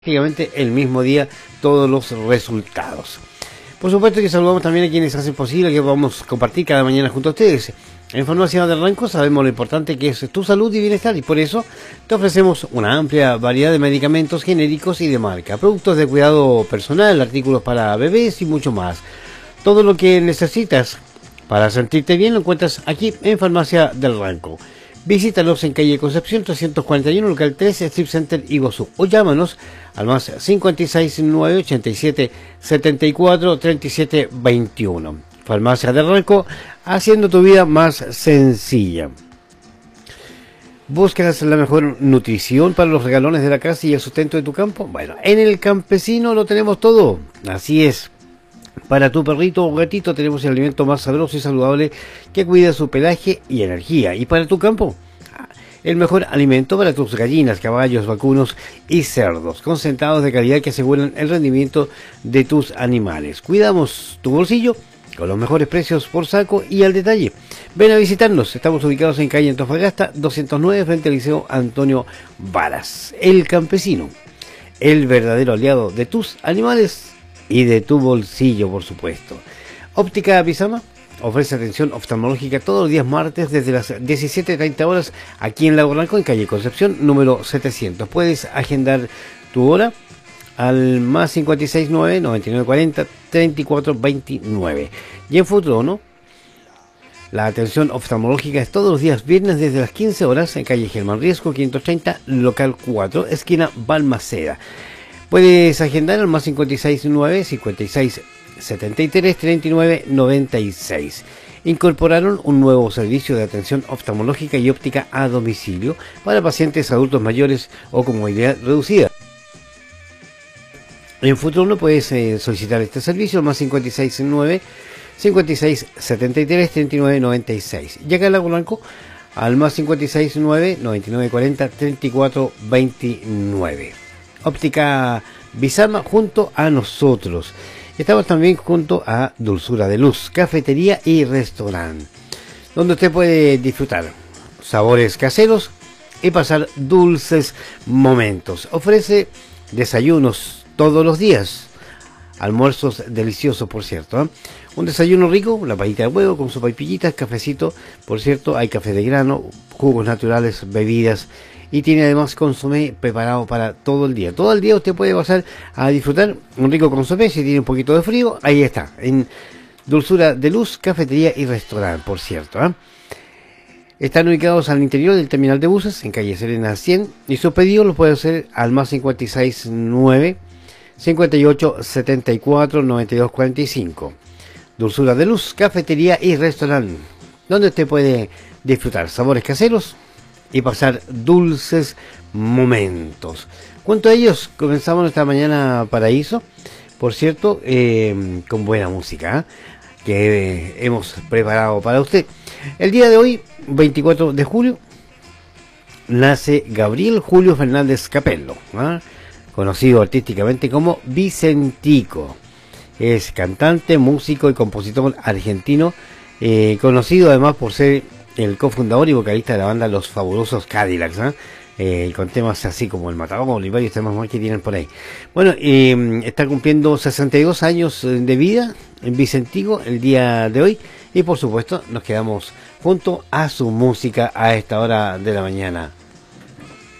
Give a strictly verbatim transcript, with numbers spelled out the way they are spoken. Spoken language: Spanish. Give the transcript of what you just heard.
prácticamente el mismo día todos los resultados. Por supuesto que saludamos también a quienes hacen posible que podamos compartir cada mañana junto a ustedes. En Farmacia del Ranco sabemos lo importante que es tu salud y bienestar, y por eso te ofrecemos una amplia variedad de medicamentos genéricos y de marca, productos de cuidado personal, artículos para bebés y mucho más. Todo lo que necesitas para sentirte bien lo encuentras aquí en Farmacia del Ranco. Visítalos en calle Concepción trescientos cuarenta y uno, local tres, Strip Center Iguazú, o llámanos al más cinco seis nueve ochenta y siete setenta y cuatro treinta y siete veintiuno. Farmacia del Ranco, haciendo tu vida más sencilla. ¿Buscas la mejor nutrición para los regalones de la casa y el sustento de tu campo? Bueno, en El Campesino lo tenemos todo. Así es. Para tu perrito o gatito tenemos el alimento más sabroso y saludable que cuida su pelaje y energía. Y para tu campo, el mejor alimento para tus gallinas, caballos, vacunos y cerdos, concentrados de calidad que aseguran el rendimiento de tus animales. Cuidamos tu bolsillo con los mejores precios por saco y al detalle. Ven a visitarnos, estamos ubicados en calle Antofagasta doscientos nueve, frente al Liceo Antonio Varas. El Campesino, el verdadero aliado de tus animales y de tu bolsillo, por supuesto. Óptica Visama ofrece atención oftalmológica todos los días martes desde las diecisiete treinta horas aquí en Lago Blanco, en calle Concepción número setecientos. Puedes agendar tu hora al más cinco seis nueve noventa y nueve cuarenta treinta y cuatro veintinueve. Y en Futrono, la atención oftalmológica es todos los días viernes desde las quince horas en calle Germán Riesco quinientos treinta, local cuatro, esquina Balmaceda. Puedes agendar al más cinco seis nueve cincuenta y seis setenta y tres treinta y nueve noventa y seis. Incorporaron un nuevo servicio de atención oftalmológica y óptica a domicilio para pacientes adultos mayores o con movilidad reducida. En Futrono puedes eh, solicitar este servicio al más cinco seis nueve cincuenta y seis setenta y tres treinta y nueve noventa y seis. Y acá en Lago Blanco al más cinco seis nueve noventa y nueve cuarenta treinta y cuatro veintinueve. Óptica Visama junto a nosotros. Estamos también junto a Dulzura de Luz, cafetería y restaurante, donde usted puede disfrutar sabores caseros y pasar dulces momentos. Ofrece desayunos todos los días, almuerzos deliciosos, por cierto, ¿eh? Un desayuno rico, la pajita de huevo con sopa y pillitas, cafecito, por cierto, hay café de grano, jugos naturales, bebidas, y tiene además consomé preparado para todo el día. Todo el día usted puede pasar a disfrutar un rico consomé. Si tiene un poquito de frío, ahí está, en Dulzura de Luz, cafetería y restaurante, por cierto, ¿eh? Están ubicados al interior del terminal de buses, en calle Serena cien, y su pedido lo puede hacer al más cinco seis nueve cincuenta y ocho setenta y cuatro noventa y dos cuarenta y cinco. Dulzura de Luz, cafetería y restaurante, donde usted puede disfrutar sabores caseros y pasar dulces momentos. Junto a ellos comenzamos esta mañana paraíso, por cierto, eh, con buena música, ¿eh? que eh, hemos preparado para usted. El día de hoy, veinticuatro de julio, nace Gabriel Julio Fernández Capello, ¿eh? conocido artísticamente como Vicentico. Es cantante, músico y compositor argentino, eh, conocido además por ser el cofundador y vocalista de la banda Los Fabulosos Cadillacs, ¿eh? Eh, con temas así como El Matagón y varios temas más que tienen por ahí. Bueno, eh, está cumpliendo sesenta y dos años de vida en Vicentico el día de hoy, y por supuesto nos quedamos junto a su música a esta hora de la mañana.